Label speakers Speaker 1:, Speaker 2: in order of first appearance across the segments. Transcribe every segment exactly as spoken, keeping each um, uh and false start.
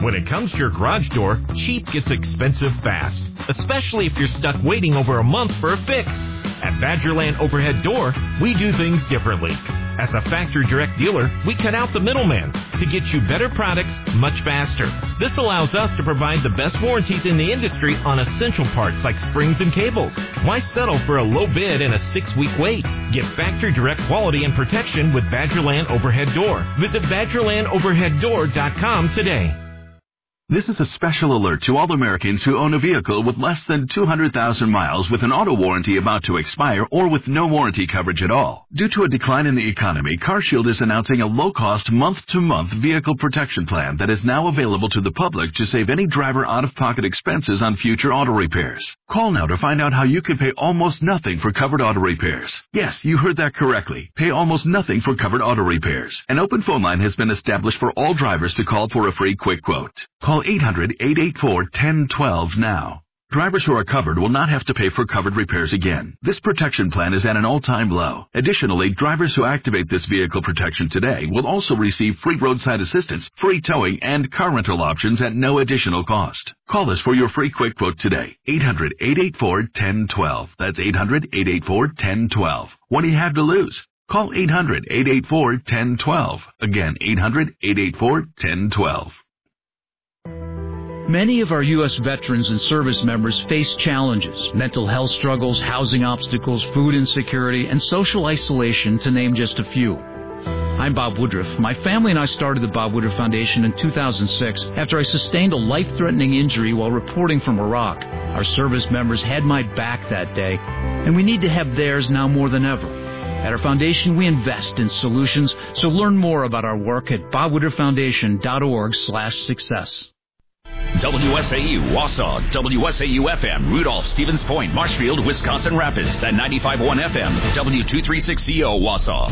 Speaker 1: When it comes to your garage door, cheap gets expensive fast, especially if you're stuck waiting over a month for a fix. At Badgerland Overhead Door, we do things differently. As a factory direct dealer, we cut out the middleman to get you better products much faster. This allows us to provide the best warranties in the industry on essential parts like springs and cables. Why settle for a low bid and a six-week wait? Get factory direct quality and protection with Badgerland Overhead Door. Visit Badgerland Overhead Door dot com today.
Speaker 2: This is a special alert to all Americans who own a vehicle with less than two hundred thousand miles with an auto warranty about to expire or with no warranty coverage at all. Due to a decline in the economy, CarShield is announcing a low-cost month-to-month vehicle protection plan that is now available to the public to save any driver out-of-pocket expenses on future auto repairs. Call now to find out how you can pay almost nothing for covered auto repairs. Yes, you heard that correctly. Pay almost nothing for covered auto repairs. An open phone line has been established for all drivers to call for a free quick quote. Call eight hundred, eight eight four, one zero one two now. Drivers who are covered will not have to pay for covered repairs again. This protection plan is at an all-time low. Additionally, drivers who activate this vehicle protection today will also receive free roadside assistance, free towing, and car rental options at no additional cost. Call us for your free quick quote today. eight hundred, eight eight four, one zero one two. That's eight hundred, eight eight four, one zero one two. What do you have to lose? Call eight hundred, eight eight four, one zero one two. Again, eight hundred, eight eight four, one zero one two.
Speaker 3: Many of our U S veterans and service members face challenges, mental health struggles, housing obstacles, food insecurity, and social isolation, to name just a few. I'm Bob Woodruff. My family and I started the Bob Woodruff Foundation in two thousand six after I sustained a life-threatening injury while reporting from Iraq. Our service members had my back that day, and we need to have theirs now more than ever. At our foundation, we invest in solutions, so learn more about our work at bob woodruff foundation dot org slash success.
Speaker 4: W S A U, Wausau, W S A U F M, Rudolph, Stevens Point, Marshfield, Wisconsin Rapids, and ninety-five point one F M, W two thirty-six C O, Wausau.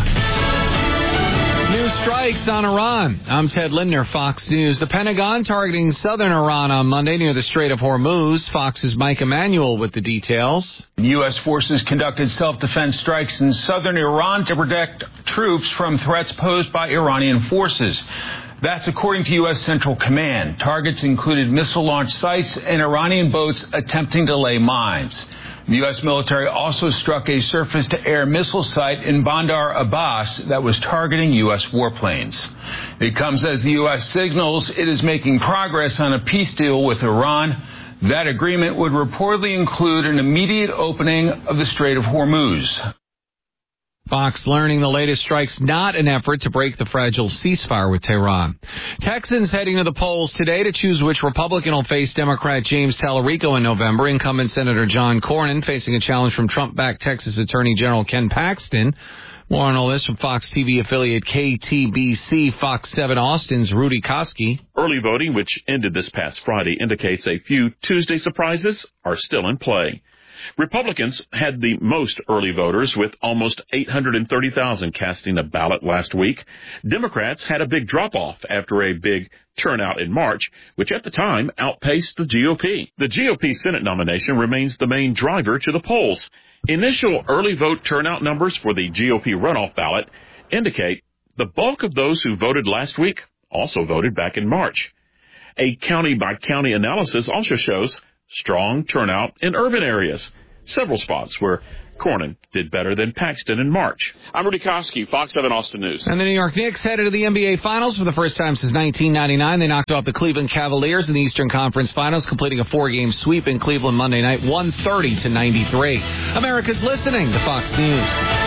Speaker 5: New strikes on Iran. I'm Ted Lindner, Fox News. The Pentagon targeting southern Iran on Monday near the Strait of Hormuz. Fox's Mike Emanuel with the details.
Speaker 6: U S forces conducted self-defense strikes in southern Iran to protect troops from threats posed by Iranian forces. That's according to U S Central Command. Targets included missile launch sites and Iranian boats attempting to lay mines. The U S military also struck a surface-to-air missile site in Bandar Abbas that was targeting U S warplanes. It comes as the U S signals it is making progress on a peace deal with Iran. That agreement would reportedly include an immediate opening of the Strait of Hormuz.
Speaker 5: Fox learning the latest strike's not an effort to break the fragile ceasefire with Tehran. Texans heading to the polls today to choose which Republican will face Democrat James Tallarico in November. Incumbent Senator John Cornyn facing a challenge from Trump-backed Texas Attorney General Ken Paxton. More on all this from Fox T V affiliate K T B C, Fox seven Austin's Rudy Koski.
Speaker 7: Early voting, which ended this past Friday, indicates a few Tuesday surprises are still in play. Republicans had the most early voters, with almost eight hundred thirty thousand casting a ballot last week. Democrats had a big drop-off after a big turnout in March, which at the time outpaced the G O P. The G O P Senate nomination remains the main driver to the polls. Initial early vote turnout numbers for the G O P runoff ballot indicate the bulk of those who voted last week also voted back in March. A county-by-county analysis also shows strong turnout in urban areas, several spots where Cornyn did better than Paxton in March. I'm Rudy Koski, Fox seven Austin News.
Speaker 5: And the New York Knicks headed to the N B A Finals for the first time since nineteen ninety-nine. They knocked off the Cleveland Cavaliers in the Eastern Conference Finals, completing a four-game sweep in Cleveland Monday night, one thirty to ninety-three. America's listening to Fox News.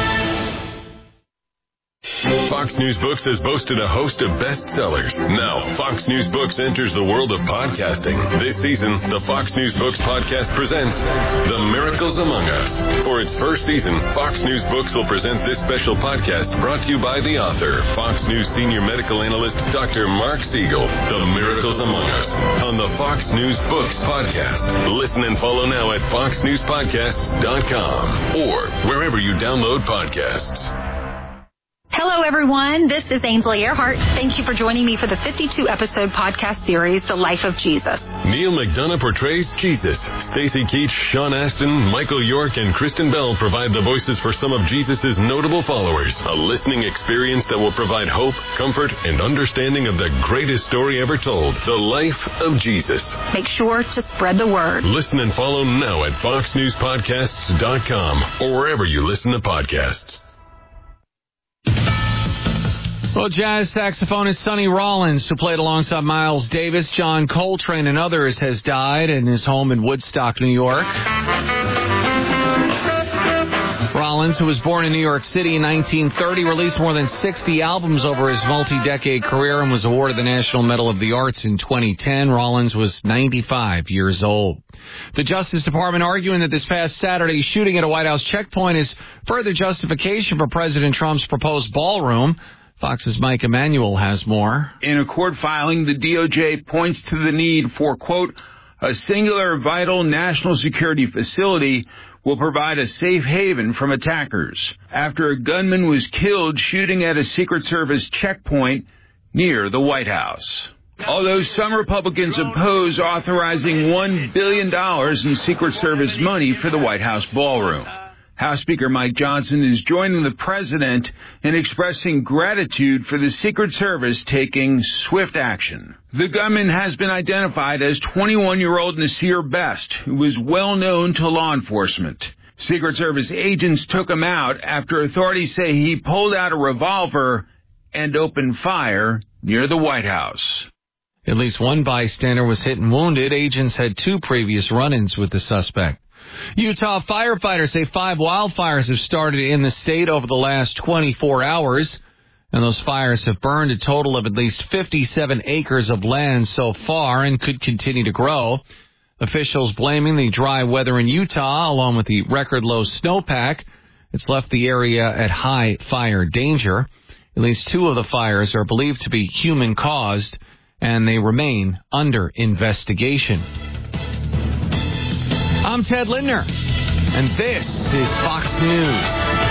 Speaker 8: Fox News Books has boasted a host of bestsellers. Now, Fox News Books enters the world of podcasting. This season, the Fox News Books podcast presents The Miracles Among Us. For its first season, Fox News Books will present this special podcast brought to you by the author, Fox News senior medical analyst, Doctor Mark Siegel. The Miracles Among Us on the Fox News Books podcast. Listen and follow now at fox news podcasts dot com or wherever you download podcasts.
Speaker 9: Hello, everyone. This is Ainsley Earhart. Thank you for joining me for the fifty-two episode podcast series, The Life of Jesus.
Speaker 8: Neil McDonough portrays Jesus. Stacey Keach, Sean Astin, Michael York, and Kristen Bell provide the voices for some of Jesus' notable followers. A listening experience that will provide hope, comfort, and understanding of the greatest story ever told, The Life of Jesus.
Speaker 9: Make sure to spread the word.
Speaker 8: Listen and follow now at fox news podcasts dot com or wherever you listen to podcasts.
Speaker 5: Well, jazz saxophonist Sonny Rollins, who played alongside Miles Davis, John Coltrane, and others, has died in his home in Woodstock, New York. Rollins, who was born in New York City in nineteen thirty, released more than sixty albums over his multi-decade career and was awarded the National Medal of the Arts in twenty ten. Rollins was ninety-five years old. The Justice Department arguing that this past Saturday's shooting at a White House checkpoint is further justification for President Trump's proposed ballroom. Fox's Mike Emanuel has more.
Speaker 6: In a court filing, the D O J points to the need for, quote, a singular vital national security facility will provide a safe haven from attackers after a gunman was killed shooting at a Secret Service checkpoint near the White House. Although some Republicans oppose authorizing one billion dollars in Secret Service money for the White House ballroom. House Speaker Mike Johnson is joining the president in expressing gratitude for the Secret Service taking swift action. The gunman has been identified as twenty-one-year-old Nasir Best, who was well known to law enforcement. Secret Service agents took him out after authorities say he pulled out a revolver and opened fire near the White House.
Speaker 5: At least one bystander was hit and wounded. Agents had two previous run-ins with the suspect. Utah firefighters say five wildfires have started in the state over the last twenty-four hours, and those fires have burned a total of at least fifty-seven acres of land so far and could continue to grow. Officials blaming the dry weather in Utah, along with the record-low snowpack. It's left the area at high fire danger. At least two of the fires are believed to be human-caused, and they remain under investigation. I'm Ted Lindner, and this is Fox News.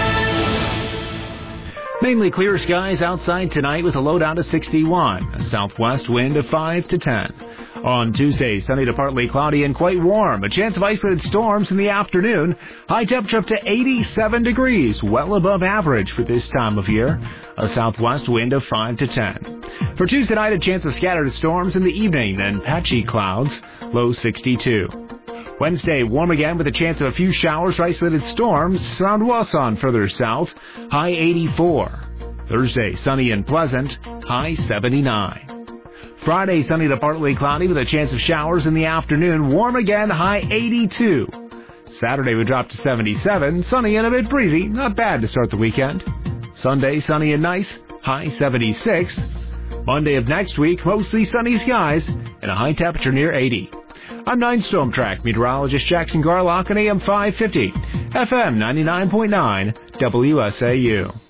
Speaker 10: Mainly clear skies outside tonight with a low down to sixty-one, a southwest wind of five to ten. On Tuesday, sunny to partly cloudy and quite warm. A chance of isolated storms in the afternoon. High temperature up to eighty-seven degrees, well above average for this time of year. A southwest wind of five to ten. For Tuesday night, a chance of scattered storms in the evening, then patchy clouds, low sixty-two. Wednesday, warm again with a chance of a few showers or isolated storms around Wausau further south, high eighty-four. Thursday, sunny and pleasant, high seventy-nine. Friday, sunny to partly cloudy with a chance of showers in the afternoon, warm again, high eighty-two. Saturday, we drop to seventy-seven, sunny and a bit breezy, not bad to start the weekend. Sunday, sunny and nice, high seventy-six. Monday of next week, mostly sunny skies and a high temperature near eighty. I'm nine Storm Track meteorologist Jackson Garlock on A M five fifty, F M ninety-nine point nine, W S A U.